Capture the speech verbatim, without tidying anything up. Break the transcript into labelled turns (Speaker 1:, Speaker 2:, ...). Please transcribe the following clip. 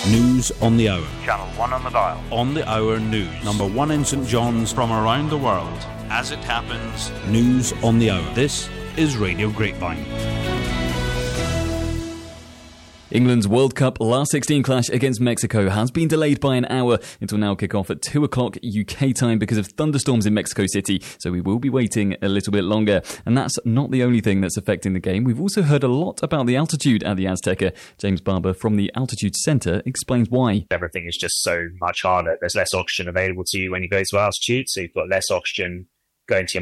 Speaker 1: News on the hour.
Speaker 2: Channel one on the dial.
Speaker 1: On the hour news. Number one in St John's from around the world. As it happens, news on the hour. This is Radio Grapevine.
Speaker 3: England's World Cup last sixteen clash against Mexico has been delayed by an hour. It will now kick off at two o'clock U K time because of thunderstorms in Mexico City, so we will be waiting a little bit longer. And that's not the only thing that's affecting the game. We've also heard a lot about the altitude at the Azteca. James Barber from the Altitude Centre explains why.
Speaker 4: Everything is just so much harder. There's less oxygen available to you when you go to altitude, so you've got less oxygen going to your